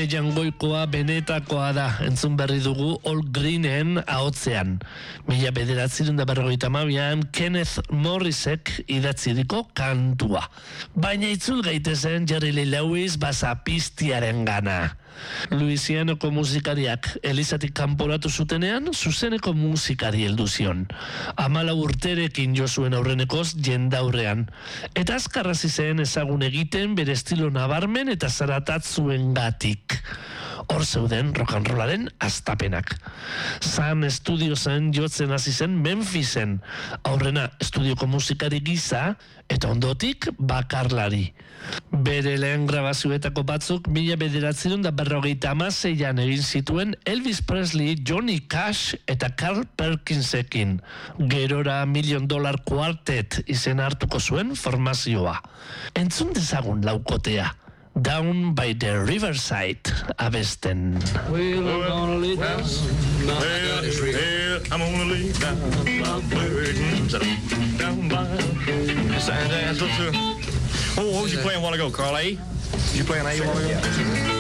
Nere Jangoikoa benetakoa da, entzun berri dugu All Greenen ahotzean. 1952an Kenneth Morrisek idatziriko kantua. Baina itzul gaitezen Jerry Lee Lewis basapistiaren gana. Louisianako musikariak Elizatik kanporatu zutenean, zuzeneko musikari heldu zion. 14 urterekin jo zuen aurrenekoz jendaurrean. Eta azkar hasi zen ezagun egiten bere estilo nabarmen eta zaratatzuen gatik. Hor zeuden rock and rollaren astapenak. Sun Studiosen jotzen hasi zen Memphisen, aurrena estudioko musikari gisa eta ondotik bakarlari. Bere lehen grabazioetako batzuk 1956an egin zituen Elvis Presley, Johnny Cash eta Carl Perkinsekin. Gerora $1 Million Quartet izen hartuko zuen formazioa. Entzun dezagun laukotea. Down by the Riverside abesten. Well, I'm gonna lay down. I'm gonna lay down. Down by. What was you playing a while ago, Carl A? Did you play an A a while ago?